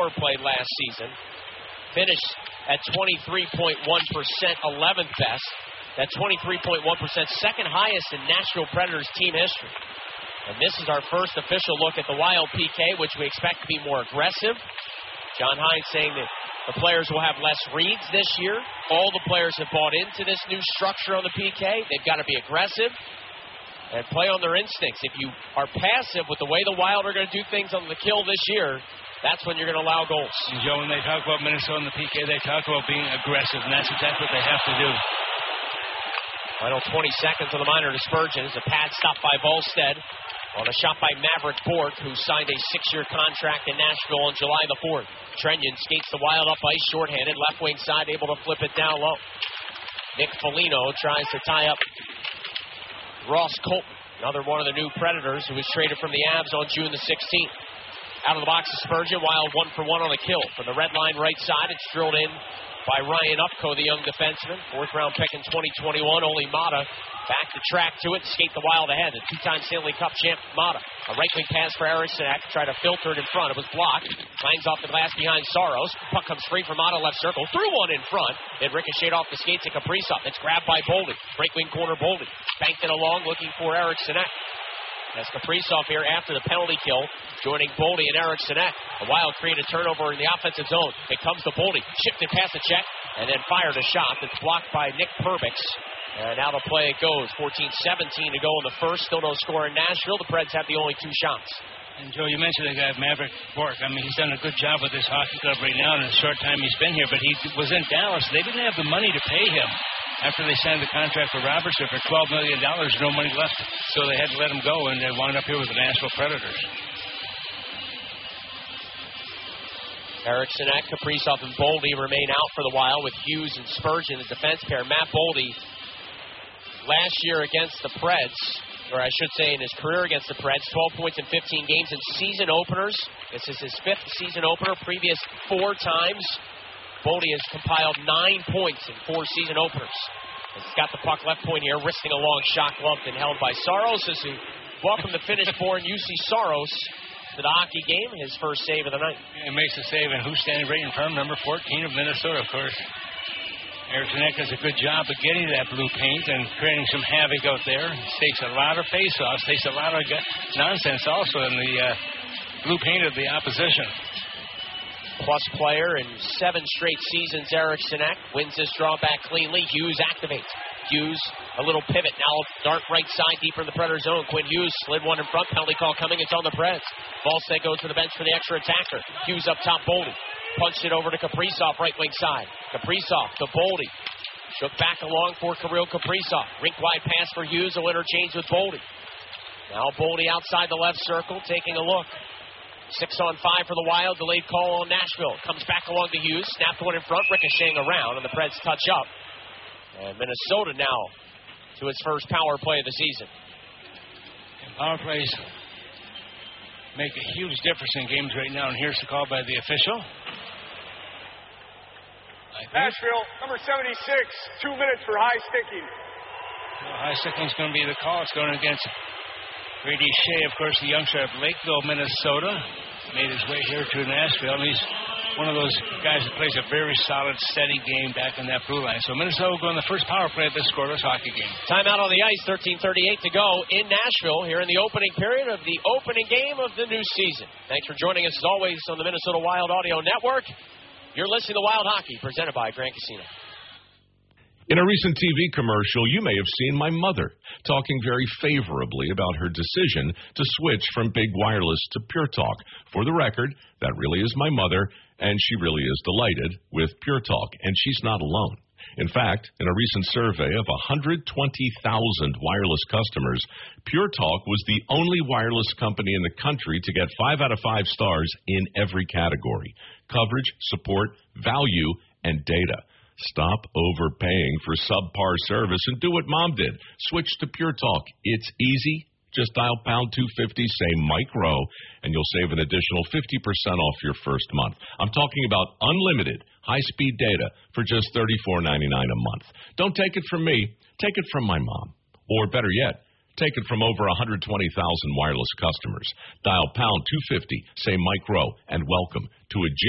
power play last season. Finished at 23.1%, 11th best. That 23.1%, second highest in Nashville Predators team history. And this is our first official look at the Wild PK, which we expect to be more aggressive. John Hines saying that the players will have less reads this year. All the players have bought into this new structure on the PK. They've got to be aggressive and play on their instincts. If you are passive with the way the Wild are going to do things on the kill this year, that's when you're going to allow goals. And Joe, when they talk about Minnesota and the PK, they talk about being aggressive, and that's exactly what they have to do. Final 20 seconds on the minor to Spurgeon. As a pad stop by Volstead on a shot by Maverick Bourque, who signed a 6-year contract in Nashville on July the 4th. Trenyon skates the Wild up ice, shorthanded, left wing side, able to flip it down low. Nick Foligno tries to tie up Ross Colton, another one of the new Predators who was traded from the Avs on June the 16th. Out of the box of Spurgeon, Wild 1-for-1 on the kill. From the red line right side, it's drilled in by Ryan Upco, the young defenseman. 4th-round pick in 2021. Ole Mata back to track to it, skate the Wild ahead. The two-time Stanley Cup champ Mata. A right-wing pass for Eriksson to try to filter it in front. It was blocked. Langs off the glass behind Saros. Puck comes free from Mata, left circle. Threw one in front. It ricocheted off the skates of Kaprizov. It's grabbed by Boldy. Break-wing corner Boldy. Banked it along, looking for Eriksson. As Kaprizov here after the penalty kill, joining Boldy and Eriksson. The Wild create a turnover in the offensive zone. It comes to Boldy. Shifted past the check, and then fired a shot that's blocked by Nick Perbix. And out of play it goes. 14-17 to go in the first. Still no score in Nashville. The Preds have the only 2 shots. And, Joe, you mentioned the guy, Maverick Bourque. I mean, he's done a good job with this hockey club right now in the short time he's been here. But he was in Dallas. They didn't have the money to pay him. After they signed the contract for Robertson for $12 million, no money left. So they had to let him go, and they wound up here with the Nashville Predators. Eriksson, Kaprizov, and Boldy remain out for the Wild with Hughes and Spurgeon, the defense pair. Matt Boldy, last year against the Preds, or I should say in his career against the Preds, 12 points in 15 games in season openers. This is his 5th season opener. Previous 4 times, Boldy has compiled 9 points in 4 season openers. He's got the puck left point here, wristing a long shot gloved and held by Saros. As we welcome the Finnish-born UC Saros to the hockey game, his first save of the night. He makes the save, and who's standing right in front of him? Number 14 of Minnesota, of course. Eriksson does a good job of getting that blue paint and creating some havoc out there. Takes a lot of face-offs, takes a lot of nonsense also in the blue paint of the opposition. Plus player in 7 straight seasons, Eriksson wins this draw back cleanly. Hughes activates. Hughes, a little pivot. Now dart right side, deeper in the Predator zone. Quinn Hughes slid one in front. Penalty call coming. It's on the Preds. Volstead goes to the bench for the extra attacker. Hughes up top, Boldy. Punched it over to Kaprizov, right wing side. Kaprizov to Boldy. Shook back along for Kirill Kaprizov. Rink-wide pass for Hughes. Will interchange with Boldy. Now Boldy outside the left circle, taking a look. 6-on-5 for the Wild. Delayed call on Nashville. Comes back along to Hughes. Snapped one in front, ricocheting around, and the Preds touch up. And Minnesota now to its first power play of the season. And power plays make a huge difference in games right now, and here's the call by the official. Nashville, number 76, 2 minutes for high sticking. Well, high sticking is going to be the call. It's going against Brady Shea, of course, the youngster of Lakeville, Minnesota. Made his way here to Nashville. And he's one of those guys that plays a very solid, steady game back in that blue line. So Minnesota will go on the first power play of this scoreless hockey game. Timeout on the ice, 13:38 to go in Nashville here in the opening period of the opening game of the new season. Thanks for joining us, as always, on the Minnesota Wild Audio Network. You're listening to Wild Hockey, presented by Grand Casino. In a recent TV commercial, you may have seen my mother talking very favorably about her decision to switch from Big Wireless to Pure Talk. For the record, that really is my mother, and she really is delighted with Pure Talk, and she's not alone. In fact, in a recent survey of 120,000 wireless customers, Pure Talk was the only wireless company in the country to get 5 out of 5 stars in every category: coverage, support, value, and data. Stop overpaying for subpar service and do what Mom did. Switch to Pure Talk. It's easy. Just dial pound 250, say Mike Rowe, and you'll save an additional 50% off your first month. I'm talking about unlimited high-speed data for just $34.99 a month. Don't take it from me. Take it from my mom. Or better yet, take it from over 120,000 wireless customers. Dial pound 250, say Mike Rowe, and welcome to a